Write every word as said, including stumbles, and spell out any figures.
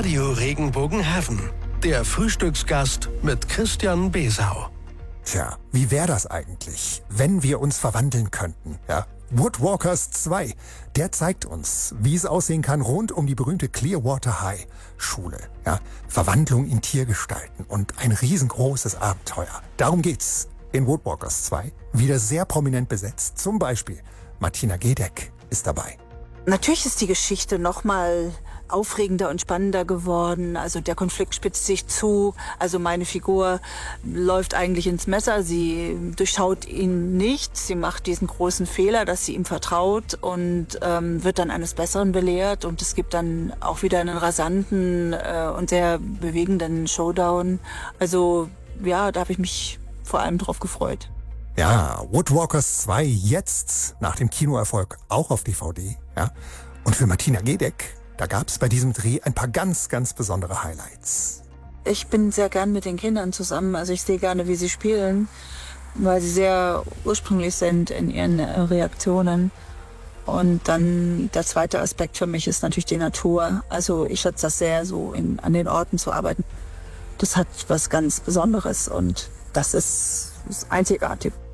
Radio Regenbogen Heaven. Der Frühstücksgast mit Christian Besau. Tja, wie wäre das eigentlich, wenn wir uns verwandeln könnten? Ja? Woodwalkers zwei, der zeigt uns, wie es aussehen kann rund um die berühmte Clearwater High Schule. Ja? Verwandlung in Tiergestalten und ein riesengroßes Abenteuer. Darum geht's in Woodwalkers zwei. Wieder sehr prominent besetzt. Zum Beispiel Martina Gedeck ist dabei. Natürlich ist die Geschichte noch mal aufregender und spannender geworden. Also der Konflikt spitzt sich zu. Also meine Figur läuft eigentlich ins Messer. Sie durchschaut ihn nicht. Sie macht diesen großen Fehler, dass sie ihm vertraut und ähm, wird dann eines Besseren belehrt. Und es gibt dann auch wieder einen rasanten äh, und sehr bewegenden Showdown. Also ja, da habe ich mich vor allem drauf gefreut. Ja, Woodwalkers zwei jetzt nach dem Kinoerfolg auch auf D V D. Ja? Und für Martina Gedeck, da gab es bei diesem Dreh ein paar ganz, ganz besondere Highlights. Ich bin sehr gern mit den Kindern zusammen. Also ich sehe gerne, wie sie spielen, weil sie sehr ursprünglich sind in ihren Reaktionen. Und dann der zweite Aspekt für mich ist natürlich die Natur. Also ich schätze das sehr, so in, an den Orten zu arbeiten. Das hat was ganz Besonderes und das ist, ist einzigartig.